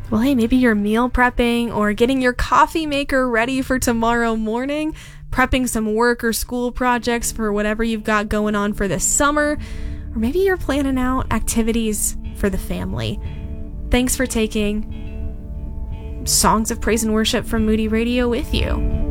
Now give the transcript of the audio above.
Well, hey, maybe you're meal prepping or getting your coffee maker ready for tomorrow morning, prepping some work or school projects for whatever you've got going on for this summer, or maybe you're planning out activities for the family. Thanks for taking Songs of Praise and Worship from Moody Radio with you.